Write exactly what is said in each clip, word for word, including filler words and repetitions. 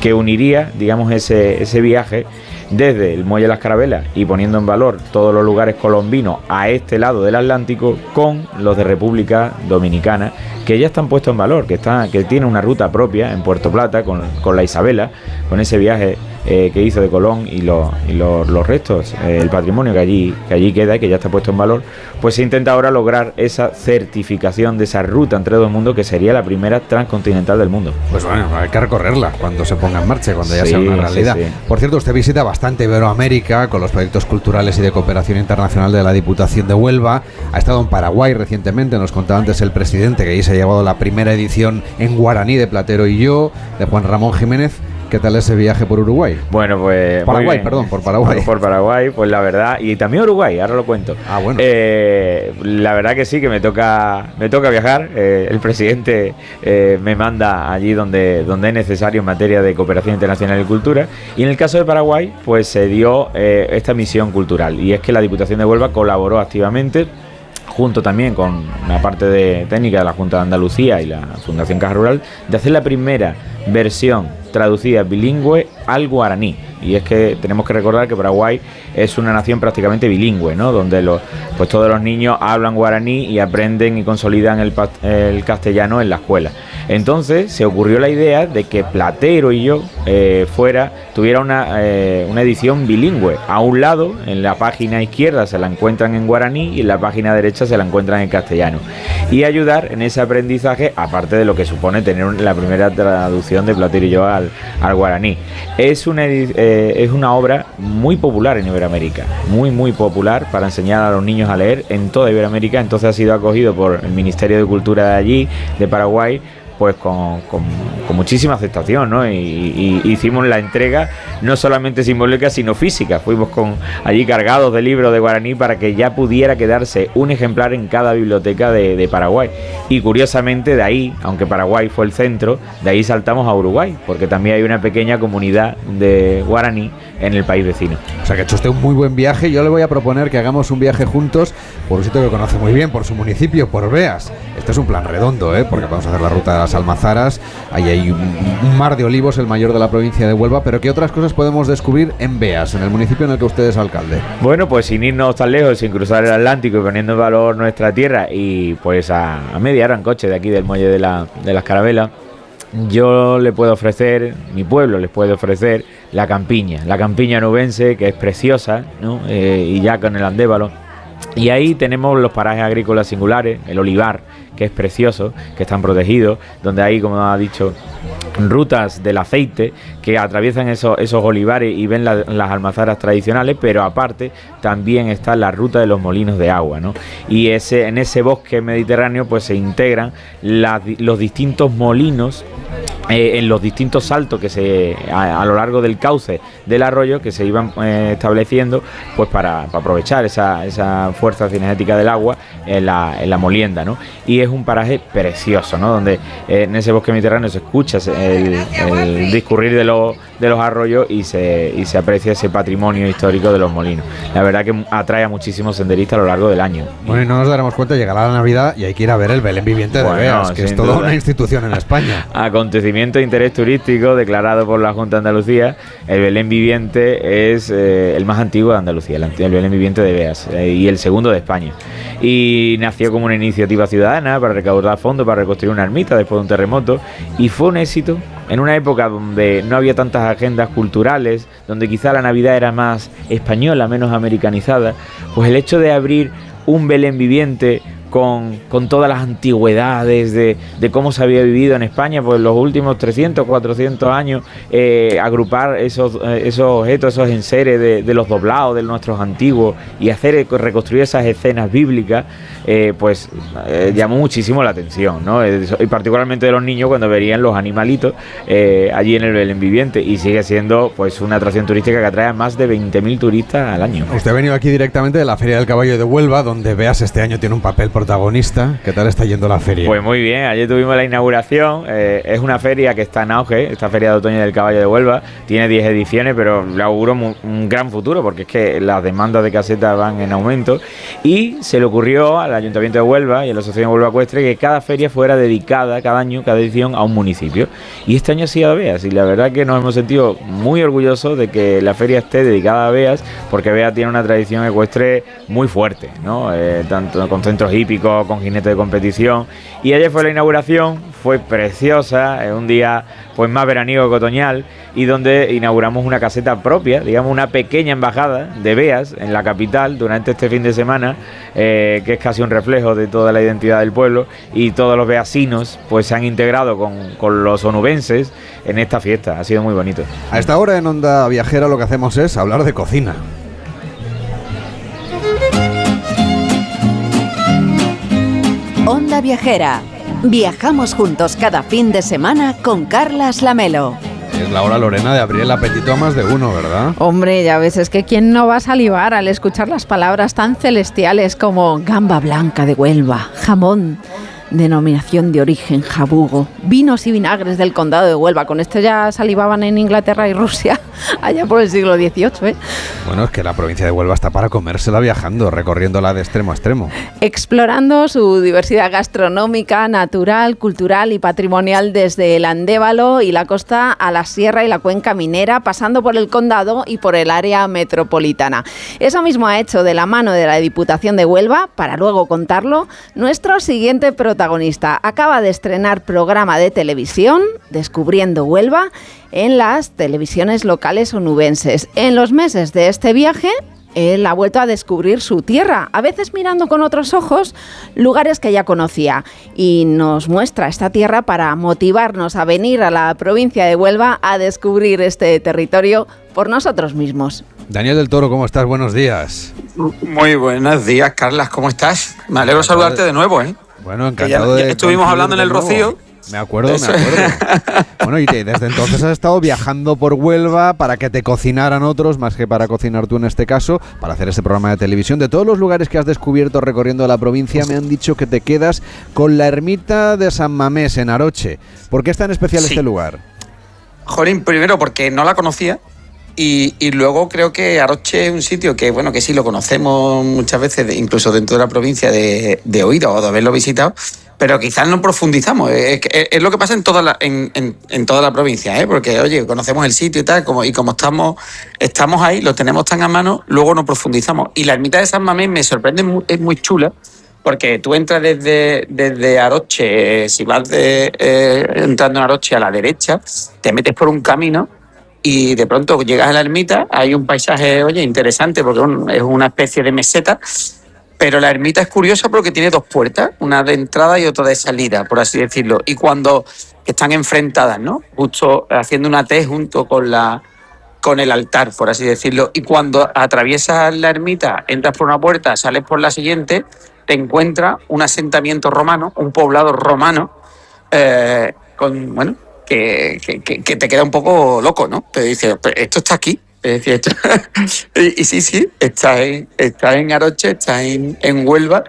que uniría, digamos, ese, ese viaje desde el Muelle de las Carabelas y poniendo en valor todos los lugares colombinos a este lado del Atlántico con los de República Dominicana, que ya están puestos en valor, que está, que tiene una ruta propia en Puerto Plata con, con la Isabela, con ese viaje eh, que hizo de Colón y, lo, y lo, los restos, eh, el patrimonio que allí, que allí queda y que ya está puesto en valor. Pues se intenta ahora lograr esa certificación de esa ruta entre dos mundos, que sería la primera transcontinental del mundo. Pues bueno, hay que recorrerla cuando se ponga en marcha, cuando ya sí, sea una realidad. Sí, sí. Por cierto, usted visita bastante Iberoamérica con los proyectos culturales y de cooperación internacional de la Diputación de Huelva. Ha estado en Paraguay recientemente, nos contaba antes el presidente, que ahí se ha llevado la primera edición en guaraní de Platero y yo, de Juan Ramón Jiménez. ¿Qué tal ese viaje por Uruguay? Bueno, pues... Paraguay, perdón, por Paraguay. Por, por Paraguay, pues la verdad... Y también Uruguay, ahora lo cuento. Ah, bueno. Eh, la verdad que sí, que me toca me toca viajar. Eh, el presidente eh, me manda allí donde, donde es necesario en materia de cooperación internacional y cultura. Y en el caso de Paraguay, pues se dio eh, esta misión cultural. Y es que la Diputación de Huelva colaboró activamente, junto también con una parte de técnica de la Junta de Andalucía y la Fundación Caja Rural, de hacer la primera versión traducida bilingüe al guaraní. Y es que tenemos que recordar que Paraguay es una nación prácticamente bilingüe, ¿no? Donde los, pues todos los niños hablan guaraní y aprenden y consolidan el, el castellano en la escuela. Entonces se ocurrió la idea de que Platero y yo eh, fuera tuviera una, eh, una edición bilingüe. A un lado, en la página izquierda se la encuentran en guaraní y en la página derecha se la encuentran en castellano. Y ayudar en ese aprendizaje, aparte de lo que supone tener la primera traducción de Platero y yo al, al guaraní. Es una, eh, es una obra muy popular en Iberoamérica, muy muy popular para enseñar a los niños a leer en toda Iberoamérica. Entonces ha sido acogido por el Ministerio de Cultura de allí, de Paraguay, pues con, con, con muchísima aceptación, ¿no? Y, y, y hicimos la entrega no solamente simbólica sino física. Fuimos con allí cargados de libros de guaraní para que ya pudiera quedarse un ejemplar en cada biblioteca de, de Paraguay. Y curiosamente de ahí, aunque Paraguay fue el centro, de ahí saltamos a Uruguay, porque también hay una pequeña comunidad de guaraní en el país vecino. O sea que ha hecho usted un muy buen viaje. Yo le voy a proponer que hagamos un viaje juntos por un sitio que conoce muy bien, por su municipio, por Beas. Este es un plan redondo, ¿eh? Porque vamos a hacer la ruta de las Almazaras. Ahí hay un, un mar de olivos, el mayor de la provincia de Huelva. Pero ¿qué otras cosas podemos descubrir en Beas, en el municipio en el que usted es alcalde? Bueno, pues sin irnos tan lejos, sin cruzar el Atlántico y poniendo en valor nuestra tierra, y pues a, a media hora en coche de aquí del muelle de, la, de las Carabelas, yo le puedo ofrecer, mi pueblo les puede ofrecer la campiña, la campiña nubense, que es preciosa, ¿no? Eh, y ya con el Andévalo. Y ahí tenemos los parajes agrícolas singulares, el olivar, que es precioso, que están protegidos, donde hay, como ha dicho, rutas del aceite que atraviesan esos, esos olivares y ven la, las almazaras tradicionales, pero aparte también está la ruta de los molinos de agua, ¿no? Y ese, en ese bosque mediterráneo pues se integran la, los distintos molinos eh, en los distintos saltos que se a, a lo largo del cauce del arroyo que se iban eh, estableciendo pues para, para aprovechar esa, esa fuerza cinética del agua en la, en la molienda, ¿no? Y es un paraje precioso, ¿no? Donde eh, en ese bosque mediterráneo se escucha el, el discurrir de los, de los arroyos y se, y se aprecia ese patrimonio histórico de los molinos. La verdad que atrae a muchísimos senderistas a lo largo del año. Bueno, y no nos daremos cuenta, llegará la Navidad y hay que ir a ver el Belén viviente de bueno, Beas, que es toda duda. Una institución en España. Acontecimiento de interés turístico declarado por la Junta de Andalucía. El Belén viviente es eh, el más antiguo de Andalucía, el, el Belén viviente de Beas, eh, y el segundo de España. Y nació como una iniciativa ciudadana para recaudar fondos para reconstruir una ermita después de un terremoto, y fue un éxito en una época donde no había tantas agendas culturales, donde quizá la Navidad era más española, menos americanizada. Pues el hecho de abrir un Belén viviente con, con todas las antigüedades de, de cómo se había vivido en España pues los últimos trescientos, cuatrocientos años, eh, agrupar esos, eh, esos objetos, esos enseres de, de los doblados de nuestros antiguos y hacer reconstruir esas escenas bíblicas, eh, pues eh, llamó muchísimo la atención, ¿no? Y particularmente de los niños cuando verían los animalitos eh, allí en el Belén viviente, y sigue siendo pues una atracción turística que atrae a más de veinte mil turistas al año. Usted ha venido aquí directamente de la Feria del Caballo de Huelva, donde Beas este año tiene un papel por protagonista, ¿qué tal está yendo la feria? Pues muy bien, ayer tuvimos la inauguración, eh, es una feria que está en auge, esta feria de otoño del caballo de Huelva, tiene diez ediciones, pero le auguro mu- un gran futuro, porque es que las demandas de casetas van en aumento, y se le ocurrió al Ayuntamiento de Huelva y a la Asociación Huelva Ecuestre que cada feria fuera dedicada, cada año, cada edición, a un municipio, y este año sí a Beas, y la verdad que nos hemos sentido muy orgullosos de que la feria esté dedicada a Beas, porque Beas tiene una tradición ecuestre muy fuerte, ¿no? Eh, tanto con centros hípicos, con jinetes de competición, y ayer fue la inauguración, fue preciosa, es un día pues más veraniego que otoñal, y donde inauguramos una caseta propia, digamos una pequeña embajada de Beas en la capital durante este fin de semana, eh, que es casi un reflejo de toda la identidad del pueblo, y todos los beasinos pues se han integrado con, con los onubenses en esta fiesta, ha sido muy bonito. A esta hora en Onda Viajera lo que hacemos es hablar de cocina. Onda Viajera. Viajamos juntos cada fin de semana con Carlas Lamelo. Es la hora, Lorena, de abrir el apetito a más de uno, ¿verdad? Hombre, ya ves, es que ¿quién no va a salivar al escuchar las palabras tan celestiales como gamba blanca de Huelva, jamón, denominación de origen jabugo, vinos y vinagres del condado de Huelva? Con esto ya salivaban en Inglaterra y Rusia allá por el siglo dieciocho, ¿eh? Bueno, es que la provincia de Huelva está para comérsela viajando, recorriéndola de extremo a extremo. Explorando su diversidad gastronómica, natural, cultural y patrimonial desde el Andévalo y la costa a la sierra y la cuenca minera, pasando por el condado y por el área metropolitana. Eso mismo ha hecho de la mano de la Diputación de Huelva, para luego contarlo, nuestro siguiente protagonista. Acaba de estrenar programa de televisión, Descubriendo Huelva, en las televisiones locales onubenses. En los meses de este viaje, él ha vuelto a descubrir su tierra, a veces mirando con otros ojos lugares que ya conocía, y nos muestra esta tierra para motivarnos a venir a la provincia de Huelva a descubrir este territorio por nosotros mismos. Daniel del Toro, ¿cómo estás? Buenos días. Muy buenos días, Carlas, ¿cómo estás? Me alegro saludarte de nuevo, ¿eh? Bueno, encantado ya, ya de... estuvimos hablando en el Rocío. Me acuerdo, me acuerdo. Bueno, y te, desde entonces has estado viajando por Huelva para que te cocinaran otros, más que para cocinar tú en este caso, para hacer este programa de televisión. De todos los lugares que has descubierto recorriendo la provincia, me han dicho que te quedas con la ermita de San Mamés en Aroche. ¿Por qué es tan especial sí. este lugar? Jolín, primero porque no la conocía. Y, y luego creo que Aroche es un sitio que, bueno, que sí lo conocemos muchas veces, incluso dentro de la provincia, de, de oído o de haberlo visitado, pero quizás no profundizamos. Es, es, es lo que pasa en toda la, en, en, en toda la provincia, ¿eh? Porque, oye, conocemos el sitio y tal, como, y como estamos, estamos ahí, lo tenemos tan a mano, luego no profundizamos. Y la ermita de San Mamés me sorprende, es muy chula, porque tú entras desde, desde Aroche, eh, si vas de, eh, entrando en Aroche a la derecha, te metes por un camino, y de pronto llegas a la ermita, hay un paisaje, oye, interesante, porque es una especie de meseta, pero la ermita es curiosa porque tiene dos puertas, una de entrada y otra de salida, por así decirlo, y cuando están enfrentadas, ¿no? Justo haciendo una T junto con la con el altar, por así decirlo, y cuando atraviesas la ermita, entras por una puerta, sales por la siguiente, te encuentras un asentamiento romano, un poblado romano, eh, con, bueno, Que, que, que te queda un poco loco, ¿no? Te dice, esto está aquí. Es decir, esto... y, y sí, sí, está en, está en Aroche, está en, en Huelva,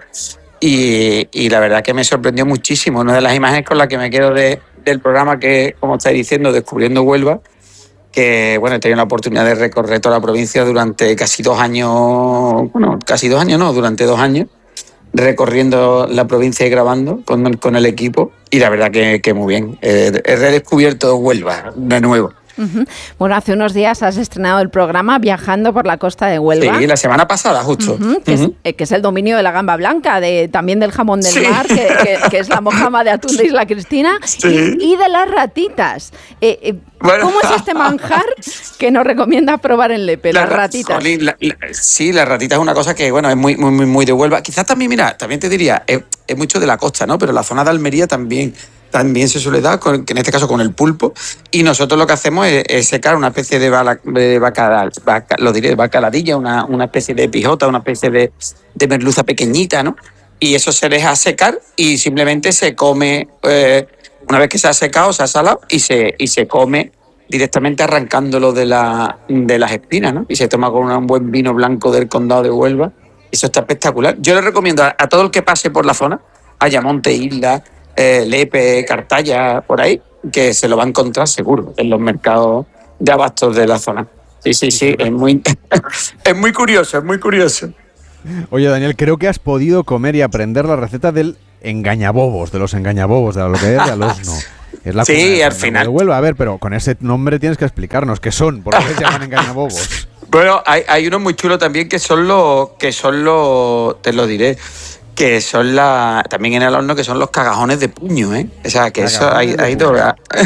y, y la verdad que me sorprendió muchísimo. Una de las imágenes con las que me quedo de, del programa, que, como estáis diciendo, Descubriendo Huelva, que, bueno, he tenido la oportunidad de recorrer toda la provincia durante casi dos años, bueno, casi dos años no, durante dos años, recorriendo la provincia y grabando con, con el equipo, y la verdad que, que muy bien. Eh, he redescubierto Huelva de nuevo. Uh-huh. Bueno, hace unos días has estrenado el programa Viajando por la costa de Huelva. Sí, la semana pasada, justo. Uh-huh, que, uh-huh. es, que es el dominio de la gamba blanca, de, también del jamón del sí. mar, que, que, que es la mojama de atún de Isla Cristina, sí. y, y de las ratitas. Eh, eh, bueno. ¿Cómo es este manjar que nos recomienda probar en Lepe, la, las ratitas? Jolín, la, la, sí, las ratitas es una cosa que, bueno, es muy, muy, muy, muy de Huelva. Quizás también, mira, también te diría, es, es mucho de la costa, ¿no? Pero la zona de Almería también... también se suele dar, con, en este caso con el pulpo, y nosotros lo que hacemos es, es secar una especie de, bala, de bacalao, baca, lo diré, bacaladilla, una, una especie de pijota, una especie de, de merluza pequeñita, ¿no? Y eso se deja secar y simplemente se come, eh, una vez que se ha secado, se ha salado, y se, y se come directamente arrancándolo de, la, de las espinas, ¿no? Y se toma con un buen vino blanco del condado de Huelva, Eso está espectacular. Yo le recomiendo a, a todo el que pase por la zona, Ayamonte, Isla, eh, Lepe, Cartaya, por ahí, que se lo va a encontrar seguro en los mercados de abastos de la zona. Sí, sí, sí, es muy, es muy curioso, es muy curioso. Oye, Daniel, creo que has podido comer y aprender la receta del engañabobos, de los engañabobos, de la localidad de Alosno. Es la sí, al final. De Huelva. A ver, pero con ese nombre tienes que explicarnos qué son, por qué se llaman engañabobos. Bueno, hay, hay unos muy chulos también que son los, que son los, te lo diré, que son la, también en el horno, que son los cagajones de puño, ¿eh? O sea, que eso hay, hay dos.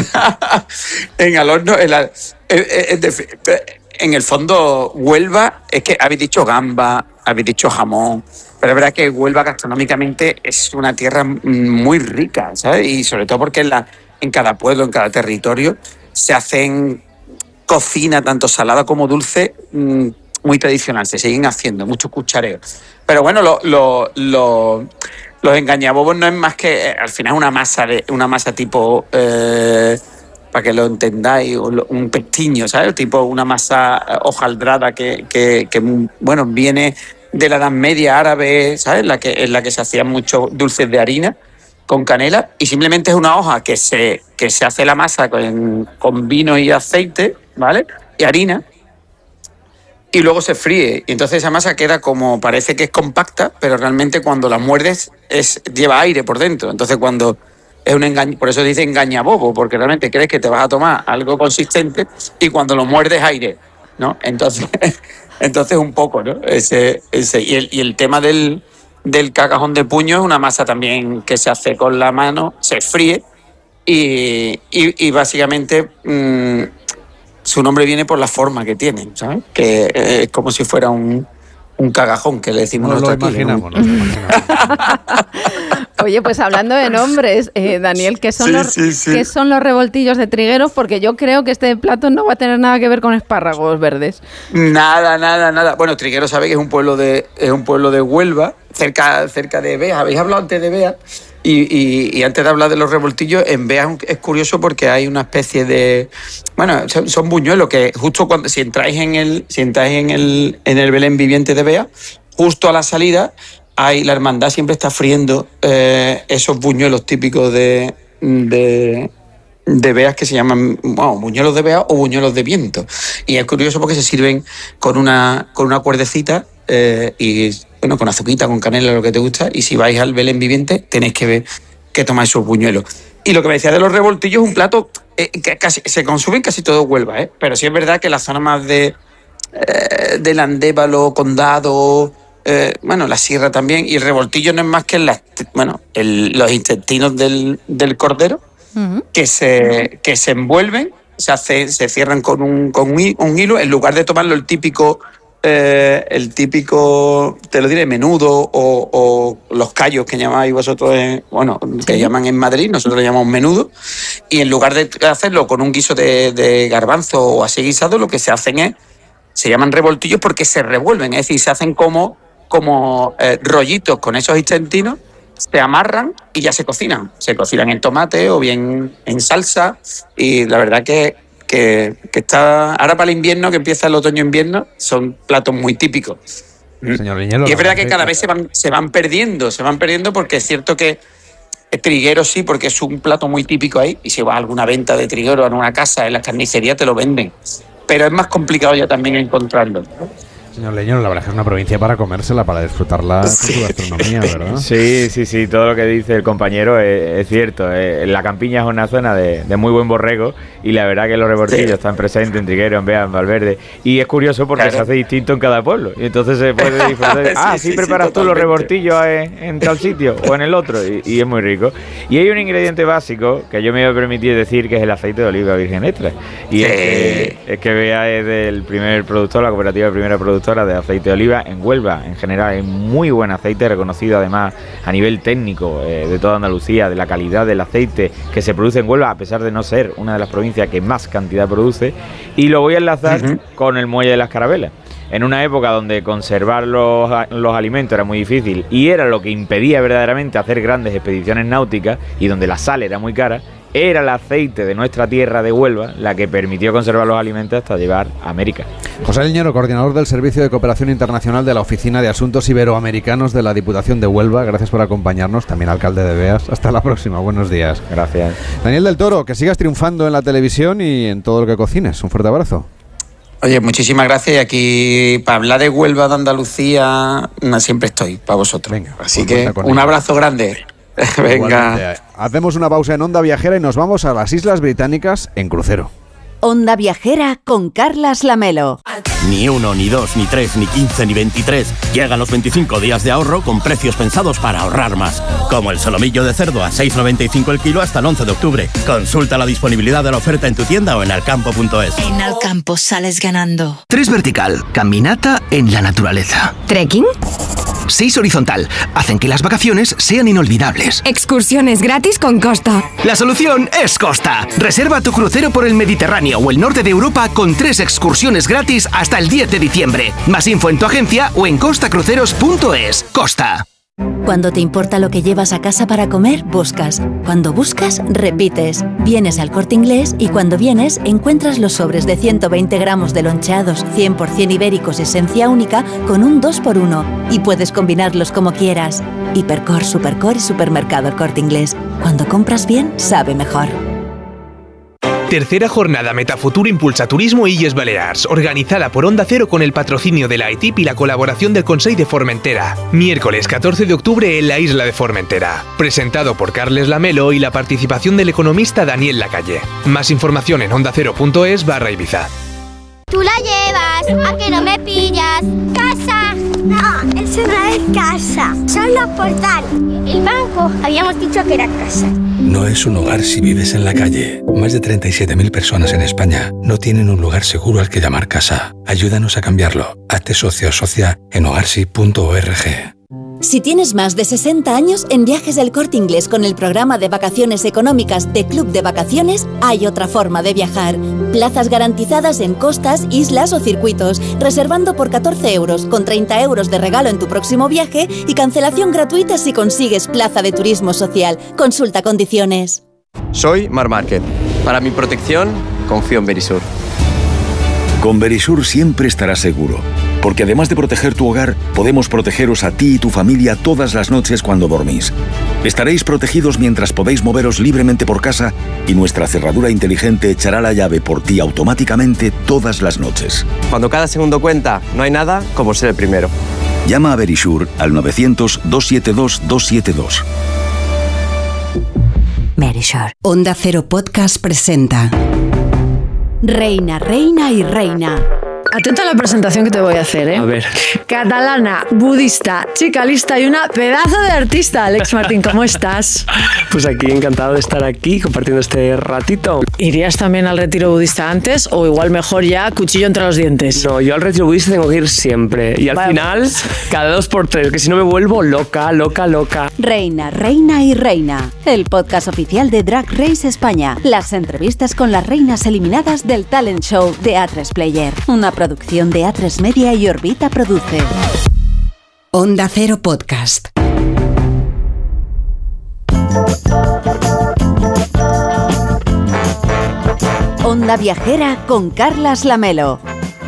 En el horno, en, la, en, en, en el fondo, Huelva, es que habéis dicho gamba, habéis dicho jamón, pero es verdad que Huelva gastronómicamente es una tierra muy rica, ¿sabes? Y sobre todo porque en, la, en cada pueblo, en cada territorio, se hacen cocina, tanto salada como dulce, muy tradicional, se siguen haciendo, muchos cuchareos. Pero bueno, lo, lo, lo, los engañabobos no es más que, al final, una masa, de, una masa tipo... Eh, para que lo entendáis, un pestiño, ¿sabes? Tipo una masa hojaldrada que, que, que, bueno, viene de la Edad Media árabe, ¿sabes? La que, en la que se hacían muchos dulces de harina con canela, y simplemente es una hoja que se, que se hace la masa con, con vino y aceite, ¿vale? Y harina, y luego se fríe. Y entonces esa masa queda como, parece que es compacta, pero realmente cuando la muerdes es, lleva aire por dentro. Entonces cuando... Es un engaño, por eso dice engañabobo, porque realmente crees que te vas a tomar algo consistente y cuando lo muerdes aire, ¿no? Entonces, entonces un poco, ¿no? Ese, ese. Y, el, y el tema del, del cagajón de puño es una masa también que se hace con la mano, se fríe y, y, y básicamente mmm, su nombre viene por la forma que tiene, ¿sabes? Que es como si fuera un, un cagajón, que le decimos nos nosotros lo imaginamos, aquí, ¿no? Nos lo imaginamos. Oye, pues hablando de nombres, eh, Daniel, ¿qué son, sí, los, sí, sí. ¿qué son los revoltillos de Trigueros? Porque yo creo que este plato no va a tener nada que ver con espárragos verdes. Nada, nada, nada. Bueno, Trigueros sabe que es un pueblo de, es un pueblo de Huelva, cerca, cerca de Beas. Habéis hablado antes de Beas. Y, y, y antes de hablar de los revoltillos, en Beas es curioso porque hay una especie de... Bueno, son, son buñuelos que justo cuando... Si entráis en el, si entráis en el, en el Belén viviente de Beas, justo a la salida... Hay, la hermandad siempre está friendo eh, esos buñuelos típicos de, de, de Beas que se llaman, bueno, buñuelos de Beas o buñuelos de viento. Y es curioso porque se sirven con una, con una cuerdecita eh, y, bueno, con azuquita, con canela, lo que te gusta. Y si vais al Belén viviente, tenéis que ver que tomáis esos buñuelos. Y lo que me decía de los revoltillos es un plato eh, que casi, se consume en casi todo Huelva, ¿eh? Pero sí es verdad que la zona más de eh, del Andévalo, Condado... Eh, bueno, la sierra también, y el revoltillo no es más que las, bueno, el, los intestinos del, del cordero uh-huh. que, se, que se envuelven, se, hace, se cierran con un, con un hilo, en lugar de tomarlo el típico, eh, el típico, te lo diré, menudo o, o los callos que llamáis vosotros, en, bueno, ¿sí? que llaman en Madrid, nosotros lo llamamos menudo, y en lugar de hacerlo con un guiso de, de garbanzo o así guisado, lo que se hacen es, se llaman revoltillos porque se revuelven, es decir, se hacen como como eh, rollitos con esos intestinos, se amarran y ya se cocinan. Se cocinan en tomate o bien en salsa, y la verdad que, que, que está... Ahora para el invierno, que empieza el otoño-invierno, son platos muy típicos. Señor Viñelo, y es verdad que cada vez se van, se van perdiendo, se van perdiendo porque es cierto que triguero sí, porque es un plato muy típico ahí, y si vas a alguna venta de triguero en una casa, en la carnicería te lo venden. Pero es más complicado ya también encontrarlo, ¿no? Señor Leñón, la verdad es que es una provincia para comérsela, para disfrutarla con su gastronomía, ¿verdad? Sí, sí, sí, todo lo que dice el compañero es, es cierto. Eh, la Campiña es una zona de, de muy buen borrego, y la verdad que los revoltillos sí. están presentes en Trigueros, en Beas, en Valverde, y es curioso porque claro. se hace distinto en cada pueblo, y entonces se puede disfrutar de, ah, sí, sí preparas sí, tú los revoltillos en, en tal sitio o en el otro, y, y es muy rico. Y hay un ingrediente básico que yo me voy a permitir decir, que es el aceite de oliva virgen extra, y sí. es, que, es que Beas es del primer productor, la cooperativa de primera productora de aceite de oliva en Huelva. En general es muy buen aceite, reconocido además a nivel técnico eh, de toda Andalucía, de la calidad del aceite que se produce en Huelva, a pesar de no ser una de las provincias que más cantidad produce. Y lo voy a enlazar uh-huh. con el muelle de las Carabelas. En una época donde conservar los, los alimentos era muy difícil y era lo que impedía verdaderamente hacer grandes expediciones náuticas, y donde la sal era muy cara, era el aceite de nuestra tierra de Huelva la que permitió conservar los alimentos hasta llegar a América. José Liñero, coordinador del Servicio de Cooperación Internacional de la Oficina de Asuntos Iberoamericanos de la Diputación de Huelva. Gracias por acompañarnos, también alcalde de Beas. Hasta la próxima, buenos días. Gracias. Daniel del Toro, que sigas triunfando en la televisión y en todo lo que cocines. Un fuerte abrazo. Oye, muchísimas gracias. Y aquí, para hablar de Huelva, de Andalucía, siempre estoy para vosotros. Venga, así pues que un ello. Abrazo grande. Venga. Igualmente. Hacemos una pausa en Onda Viajera y nos vamos a las Islas Británicas en crucero. Onda Viajera con Carlas Lamelo. Ni uno, ni dos, ni tres, ni quince, ni veintitrés. Llegan los veinticinco días de ahorro con precios pensados para ahorrar más. Como el solomillo de cerdo a seis noventa y cinco el kilo hasta el once de octubre. Consulta la disponibilidad de la oferta en tu tienda o en alcampo punto es. En Alcampo sales ganando. Tres vertical, caminata en la naturaleza. ¿Trekking? Seis horizontal, hacen que las vacaciones sean inolvidables. Excursiones gratis con Costa. La solución es Costa. Reserva tu crucero por el Mediterráneo o el norte de Europa con tres excursiones gratis hasta el diez de diciembre. Más info en tu agencia o en costa cruceros punto es. Costa. Cuando te importa lo que llevas a casa para comer, buscas. Cuando buscas, repites. Vienes al Corte Inglés y cuando vienes, encuentras los sobres de ciento veinte gramos de loncheados cien por ciento ibéricos esencia única con un dos por uno. Y puedes combinarlos como quieras. Hipercor, Supercor y Supermercado El Corte Inglés. Cuando compras bien, sabe mejor. Tercera jornada Metafuturo Impulsa Turismo Illes Balears, organizada por Onda Cero con el patrocinio de la E T I P y la colaboración del Consell de Formentera. Miércoles catorce de octubre en la isla de Formentera. Presentado por Carles Lamelo y la participación del economista Daniel Lacalle. Más información en onda cero punto es barra Ibiza. Tú la llevas, a que no me pillas. ¡Casa! No, eso no es casa, son los portales. El banco, habíamos dicho que era casa. No es un hogar si vives en la calle. Más de treinta y siete mil personas en España no tienen un lugar seguro al que llamar casa. Ayúdanos a cambiarlo. Hazte socio o socia en hogarsi punto org. Si tienes más de sesenta años, en Viajes del Corte Inglés con el programa de vacaciones económicas de Club de Vacaciones, hay otra forma de viajar. Plazas garantizadas en costas, islas o circuitos, reservando por catorce euros, con treinta euros de regalo en tu próximo viaje y cancelación gratuita si consigues plaza de turismo social. Consulta condiciones. Soy Mar Márquez. Para mi protección, confío en Verisur. Con Verisur siempre estarás seguro, porque además de proteger tu hogar, podemos protegeros a ti y tu familia todas las noches cuando dormís. Estaréis protegidos mientras podéis moveros libremente por casa y nuestra cerradura inteligente echará la llave por ti automáticamente todas las noches. Cuando cada segundo cuenta, no hay nada como ser el primero. Llama a Verisur al novecientos, doscientos setenta y dos, doscientos setenta y dos. Verisur. Onda Cero Podcast presenta Reina, Reina y Reina. Atenta a la presentación que te voy a hacer, ¿eh? A ver. Catalana, budista, chica lista y una pedazo de artista. Alex Martín, ¿cómo estás? Pues aquí, encantado de estar aquí compartiendo este ratito. ¿Irías también al retiro budista antes o igual mejor ya cuchillo entre los dientes? No, yo al retiro budista tengo que ir siempre. Y al vale, final, pues. cada dos por tres, que si no me vuelvo loca, loca, loca. Reina, Reina y Reina. El podcast oficial de Drag Race España. Las entrevistas con las reinas eliminadas del talent show de A tres Player. Una producción de A tres Media y Orbita Produce. Onda Cero Podcast. Onda Viajera con Carlas Lamelo.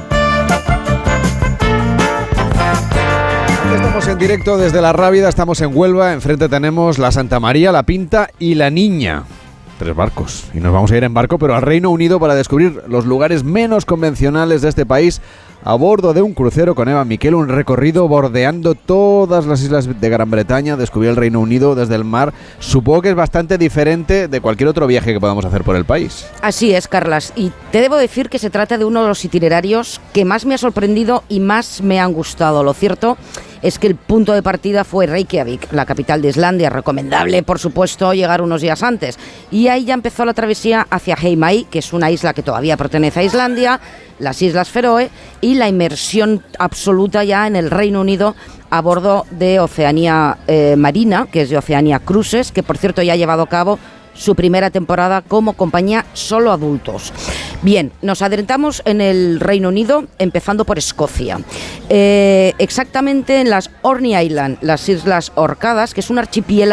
Estamos en directo desde La Rábida, estamos en Huelva, enfrente tenemos la Santa María, la Pinta y la Niña. Tres barcos. Y nos vamos a ir en barco, pero al Reino Unido para descubrir los lugares menos convencionales de este país a bordo de un crucero con Eva Miquel, un recorrido bordeando todas las islas de Gran Bretaña, descubrir el Reino Unido desde el mar. Supongo que es bastante diferente de cualquier otro viaje que podamos hacer por el país. Así es, Carlas. Y te debo decir que se trata de uno de los itinerarios que más me ha sorprendido y más me han gustado. Lo cierto es que el punto de partida fue Reykjavik, la capital de Islandia. Recomendable, por supuesto, llegar unos días antes. Y ahí ya empezó la travesía hacia Heimaey, que es una isla que todavía pertenece a Islandia, las Islas Feroe, y la inmersión absoluta ya en el Reino Unido a bordo de Oceanía eh, Marina, que es de Oceanía Cruises, que por cierto ya ha llevado a cabo su primera temporada como compañía solo adultos. Bien, nos adentramos en el Reino Unido, empezando por Escocia. Eh, exactamente en las Orkney Island, las Islas Orcadas, que es un archipiélago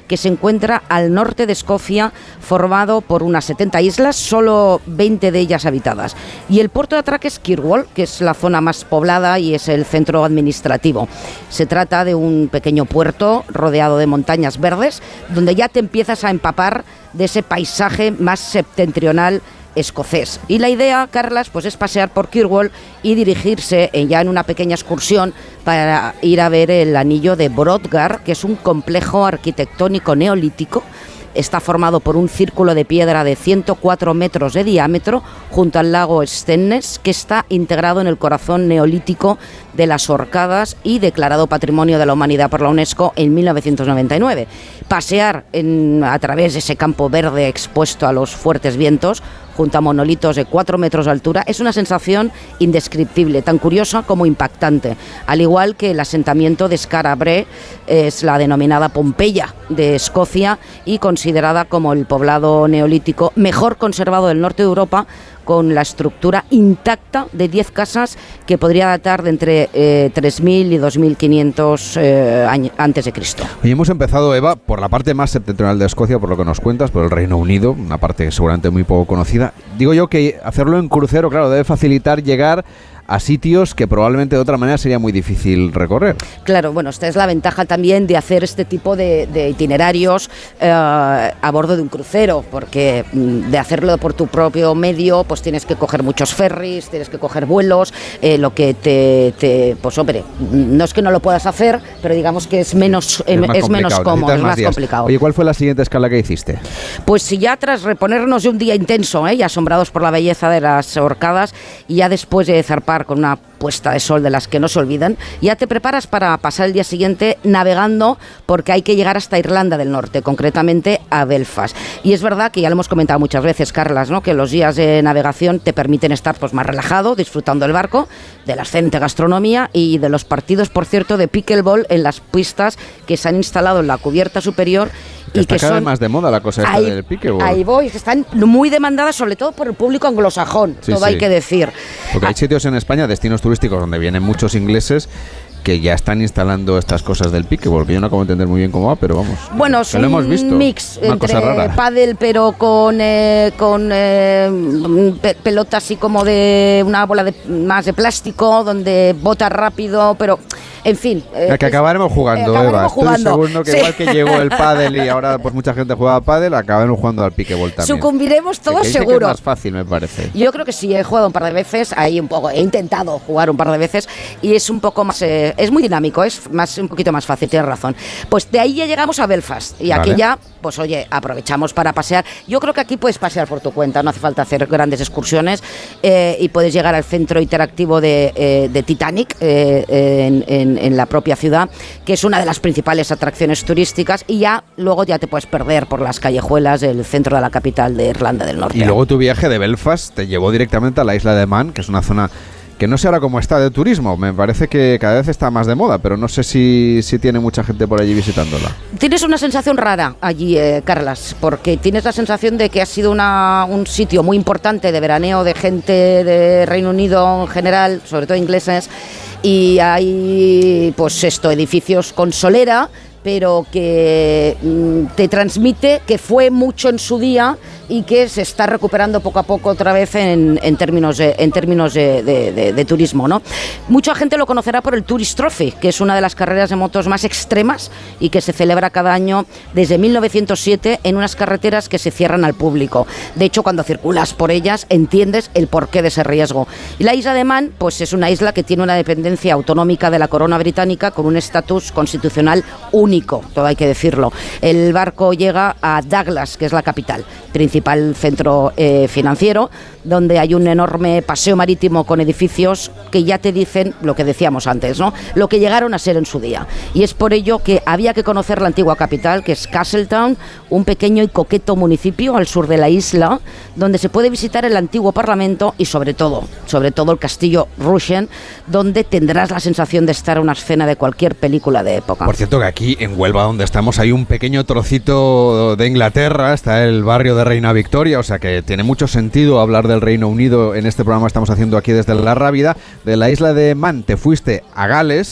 que se encuentra al norte de Escocia, formado por unas setenta islas, solo veinte de ellas habitadas. Y el puerto de atraque es Kirkwall, que es la zona más poblada y es el centro administrativo. Se trata de un pequeño puerto rodeado de montañas verdes, donde ya te empiezas a empapar de ese paisaje más septentrional escocés. Y la idea, Carlas, pues es pasear por Kirkwall y dirigirse en, ya en una pequeña excursión para ir a ver el anillo de Brodgar, que es un complejo arquitectónico neolítico. Está formado por un círculo de piedra de ciento cuatro metros de diámetro junto al lago Stenness, que está integrado en el corazón neolítico de las Orcadas y declarado Patrimonio de la Humanidad por la UNESCO en mil novecientos noventa y nueve. Pasear en, a través de ese campo verde expuesto a los fuertes vientos, junto a monolitos de cuatro metros de altura, es una sensación indescriptible, tan curiosa como impactante. Al igual que el asentamiento de Skara Brae, es la denominada Pompeya de Escocia y considerada como el poblado neolítico mejor conservado del norte de Europa, con la estructura intacta de diez casas que podría datar de entre eh, tres mil y dos mil quinientos eh, años antes de Cristo. Hoy hemos empezado, Eva, por la parte más septentrional de Escocia, por lo que nos cuentas, por el Reino Unido, una parte seguramente muy poco conocida. Digo yo que hacerlo en crucero, claro, debe facilitar llegar a sitios que probablemente de otra manera sería muy difícil recorrer. Claro, bueno, esta es la ventaja también de hacer este tipo de, de itinerarios eh, a bordo de un crucero, porque mm, de hacerlo por tu propio medio, pues tienes que coger muchos ferries, tienes que coger vuelos, eh, lo que te, te, pues hombre, no es que no lo puedas hacer, pero digamos que es menos, eh, es, es menos cómodo, es más, más complicado. Oye, ¿cuál fue la siguiente escala que hiciste? Pues si ya tras reponernos de un día intenso, eh, y asombrados por la belleza de las Orcadas, y ya después de zarpar con una puesta de sol de las que no se olvidan, ya te preparas para pasar el día siguiente navegando, porque hay que llegar hasta Irlanda del Norte, concretamente a Belfast. Y es verdad que ya lo hemos comentado muchas veces, Carlas, ¿no?, que los días de navegación te permiten estar pues más relajado, disfrutando del barco, de la excelente gastronomía y de los partidos, por cierto, de pickleball en las pistas que se han instalado en la cubierta superior. Que y está que cada son, vez más de moda la cosa esta ahí, del pickleball. Ahí voy, que están muy demandadas, sobre todo por el público anglosajón, sí, todo sí. hay que decir. Porque hay sitios en España, destinos turísticos, donde vienen muchos ingleses que ya están instalando estas cosas del pickleball, que yo no acabo de entender muy bien cómo va, pero vamos. Bueno, es lo hemos visto, un mix una entre cosa rara. pádel, pero con con, con eh, pe pelota así como de una bola de, más de plástico, donde bota rápido, pero en fin. Eh, que acabaremos jugando, eh, acabaremos Eva. jugando. Estoy seguro que Sí. igual que llegó el pádel y ahora pues mucha gente juega a pádel, acabaremos jugando al pickleball también. Sucumbiremos todos, que, que seguro. Que es más fácil, me parece. Yo creo que sí, he jugado un par de veces, ahí un poco, he intentado jugar un par de veces y es un poco más, eh, es muy dinámico, es más un poquito más fácil, tienes razón. Pues de ahí ya llegamos a Belfast y aquí Vale. ya, pues oye, aprovechamos para pasear. Yo creo que aquí puedes pasear por tu cuenta, no hace falta hacer grandes excursiones eh, y puedes llegar al centro interactivo de, eh, de Titanic eh, en, en, en la propia ciudad, que es una de las principales atracciones turísticas, y ya luego ya te puedes perder por las callejuelas del centro de la capital de Irlanda del Norte. Y luego tu viaje de Belfast te llevó directamente a la isla de Man, que es una zona que no sé ahora cómo está de turismo, me parece que cada vez está más de moda, pero no sé si, si tiene mucha gente por allí visitándola. Tienes una sensación rara allí, eh, Carlas, porque tienes la sensación de que ha sido una, un sitio muy importante de veraneo de gente de Reino Unido en general, sobre todo ingleses, y hay pues esto, edificios con solera, pero que mm, te transmite que fue mucho en su día y que se está recuperando poco a poco otra vez en, en términos, de, en términos de, de, de, de turismo, ¿no? Mucha gente lo conocerá por el Tourist Trophy, que es una de las carreras de motos más extremas y que se celebra cada año desde mil novecientos siete en unas carreteras que se cierran al público. De hecho, cuando circulas por ellas entiendes el porqué de ese riesgo. Y la isla de Man, pues es una isla que tiene una dependencia autonómica de la corona británica con un estatus constitucional único, todo hay que decirlo. El barco llega a Douglas, que es la capital, principal centro eh, financiero, donde hay un enorme paseo marítimo con edificios que ya te dicen lo que decíamos antes, ¿no?, lo que llegaron a ser en su día. Y es por ello que había que conocer la antigua capital, que es Castletown, un pequeño y coqueto municipio al sur de la isla, donde se puede visitar el antiguo parlamento y sobre todo, sobre todo el castillo Rushen, donde tendrás la sensación de estar en una escena de cualquier película de época. Por cierto que aquí en Huelva, donde estamos, hay un pequeño trocito de Inglaterra, está el barrio de Reina Victoria, o sea que tiene mucho sentido hablar del Reino Unido en este programa que estamos haciendo aquí desde La Rábida. De la isla de Man te fuiste a Gales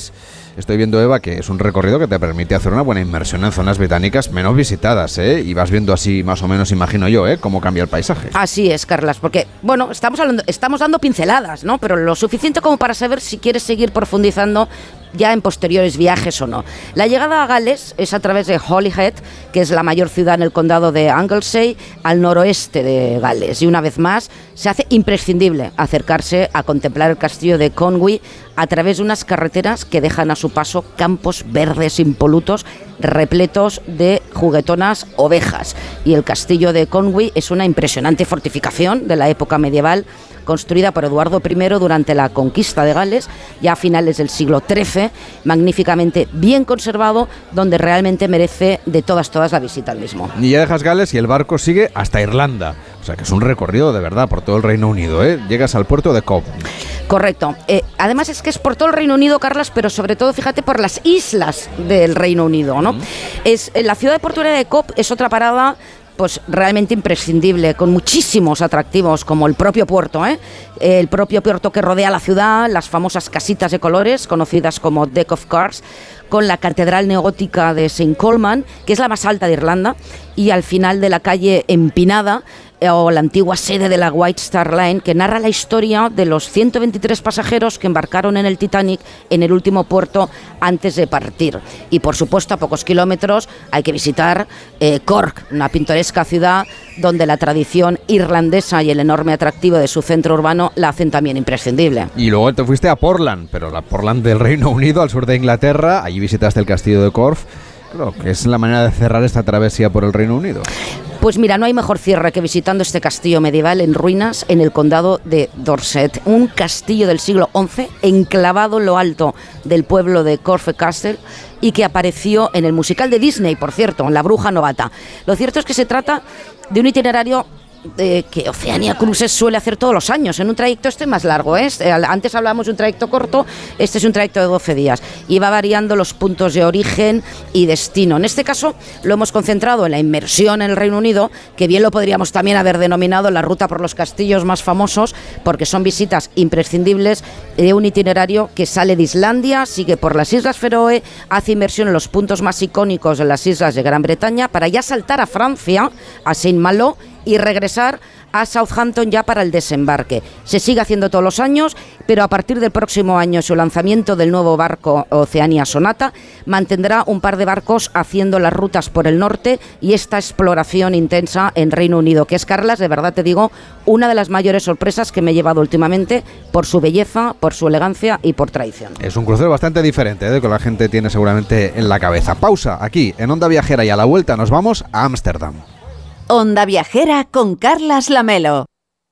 estoy viendo, Eva, que es un recorrido que te permite hacer una buena inmersión en zonas británicas menos visitadas, ¿eh? Y vas viendo así, más o menos, imagino yo, ¿eh? Cómo cambia el paisaje. Así es, Carlas, porque, bueno, estamos hablando, estamos dando pinceladas, ¿no? Pero lo suficiente como para saber si quieres seguir profundizando ya en posteriores viajes o no. La llegada a Gales es a través de Holyhead, que es la mayor ciudad en el condado de Anglesey, al noroeste de Gales. Y una vez más, se hace imprescindible acercarse a contemplar el castillo de Conwy a través de unas carreteras que dejan a su paso campos verdes impolutos repletos de juguetonas ovejas. Y el castillo de Conwy es una impresionante fortificación de la época medieval, construida por Eduardo primero durante la conquista de Gales, ya a finales del siglo trece, magníficamente bien conservado, donde realmente merece de todas, todas la visita al mismo. Y ya dejas Gales y el barco sigue hasta Irlanda, o sea que es un recorrido de verdad por todo el Reino Unido, ¿eh? Llegas al puerto de Cobh. Correcto. Eh, además es que es por todo el Reino Unido, Carlas, pero sobre todo, fíjate, por las islas del Reino Unido, ¿no? Mm. Es, la ciudad portuaria de Cobh es otra parada pues realmente imprescindible, con muchísimos atractivos, como el propio puerto, ¿eh? El propio puerto que rodea la ciudad, las famosas casitas de colores, conocidas como Deck of Cards, con la catedral neogótica de Saint Colman, que es la más alta de Irlanda, y al final de la calle empinada, o la antigua sede de la White Star Line, que narra la historia de los ciento veintitrés pasajeros que embarcaron en el Titanic en el último puerto antes de partir. Y por supuesto, a pocos kilómetros hay que visitar eh, Cork, una pintoresca ciudad donde la tradición irlandesa y el enorme atractivo de su centro urbano la hacen también imprescindible. Y luego te fuiste a Portland, pero la Portland del Reino Unido, al sur de Inglaterra. Allí visitaste el castillo de Corfe. Creo que es la manera de cerrar esta travesía por el Reino Unido. Pues mira, no hay mejor cierre que visitando este castillo medieval en ruinas en el condado de Dorset. Un castillo del siglo once, enclavado en lo alto del pueblo de Corfe Castle, y que apareció en el musical de Disney, por cierto, en La Bruja Novata. Lo cierto es que se trata de un itinerario Eh, que Oceania Cruises suele hacer todos los años, en un trayecto este más largo, ¿eh? Antes hablábamos de un trayecto corto, este es un trayecto de doce días y va variando los puntos de origen y destino. En este caso lo hemos concentrado en la inmersión en el Reino Unido, que bien lo podríamos también haber denominado la ruta por los castillos más famosos, porque son visitas imprescindibles de un itinerario que sale de Islandia, sigue por las Islas Feroe, hace inmersión en los puntos más icónicos de las islas de Gran Bretaña, para ya saltar a Francia, a Saint-Malo, y regresar a Southampton ya para el desembarque. Se sigue haciendo todos los años, pero a partir del próximo año, su lanzamiento del nuevo barco Oceania Sonata mantendrá un par de barcos haciendo las rutas por el norte y esta exploración intensa en Reino Unido, que es, Carlas, de verdad te digo, una de las mayores sorpresas que me he llevado últimamente por su belleza, por su elegancia y por tradición. Es un crucero bastante diferente, ¿eh? De lo que la gente tiene seguramente en la cabeza. Pausa aquí en Onda Viajera y a la vuelta nos vamos a Ámsterdam. Onda Viajera con Carlas Lamelo.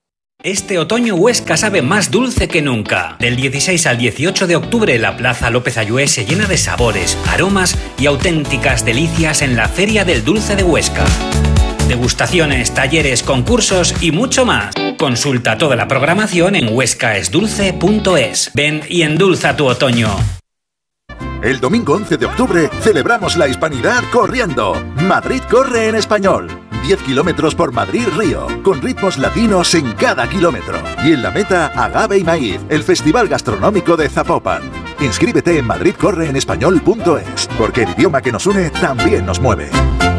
Este otoño Huesca sabe más dulce que nunca. Del dieciséis al dieciocho de octubre la Plaza López Ayué se llena de sabores, aromas y auténticas delicias en la Feria del Dulce de Huesca. Degustaciones, talleres, concursos y mucho más. Consulta toda la programación en huesca es dulce punto es. Ven y endulza tu otoño. El domingo once de octubre celebramos la hispanidad corriendo. Madrid corre en español. diez kilómetros por Madrid-Río, con ritmos latinos en cada kilómetro. Y en la meta, Agave y Maíz, el festival gastronómico de Zapopan. Inscríbete en madrid corre en español punto es, porque el idioma que nos une también nos mueve.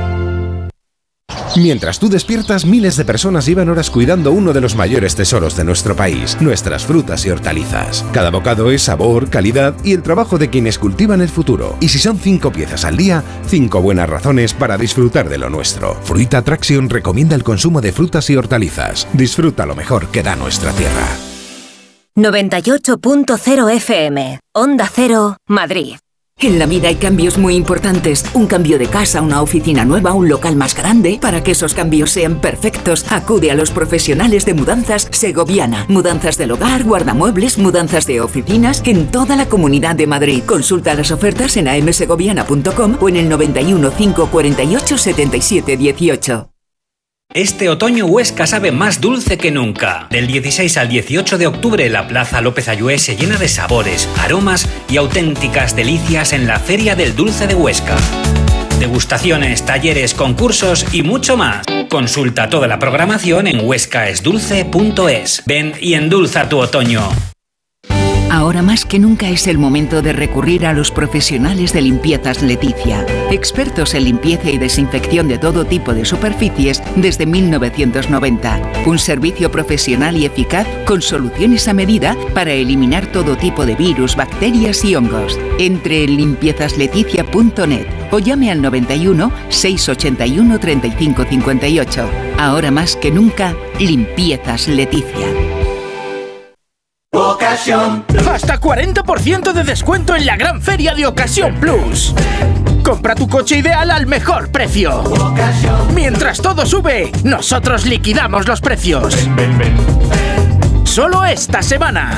Mientras tú despiertas, miles de personas llevan horas cuidando uno de los mayores tesoros de nuestro país, nuestras frutas y hortalizas. Cada bocado es sabor, calidad y el trabajo de quienes cultivan el futuro. Y si son cinco piezas al día, cinco buenas razones para disfrutar de lo nuestro. Fruit Attraction recomienda el consumo de frutas y hortalizas. Disfruta lo mejor que da nuestra tierra. noventa y ocho punto cero F M, Onda Cero, Madrid. En la vida hay cambios muy importantes. Un cambio de casa, una oficina nueva, un local más grande. Para que esos cambios sean perfectos, acude a los profesionales de Mudanzas Segoviana. Mudanzas del hogar, guardamuebles, mudanzas de oficinas en toda la Comunidad de Madrid. Consulta las ofertas en a m segoviana punto com o en el noventa y uno, cinco cuarenta y ocho, setenta y siete dieciocho. Este otoño Huesca sabe más dulce que nunca. Del dieciséis al dieciocho de octubre la Plaza López Ayué se llena de sabores, aromas y auténticas delicias en la Feria del Dulce de Huesca. Degustaciones, talleres, concursos y mucho más. Consulta toda la programación en huesca es dulce punto es. Ven y endulza tu otoño. Ahora más que nunca es el momento de recurrir a los profesionales de Limpiezas Leticia, expertos en limpieza y desinfección de todo tipo de superficies desde mil novecientos noventa. Un servicio profesional y eficaz con soluciones a medida para eliminar todo tipo de virus, bacterias y hongos. Entre en limpiezas leticia punto net o llame al noventa y uno, seiscientos ochenta y uno, treinta y cinco cincuenta y ocho. Ahora más que nunca, Limpiezas Leticia. Ocasión. Hasta cuarenta por ciento de descuento en la gran feria de Ocasión Plus. Compra tu coche ideal al mejor precio. Mientras todo sube, nosotros liquidamos los precios. Ven, ven, ven. Solo esta semana.